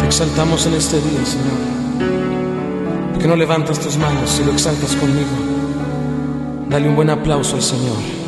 exaltamos en este día, Señor. ¿Por qué no levantas tus manos y lo exaltas conmigo? Dale un buen aplauso al Señor.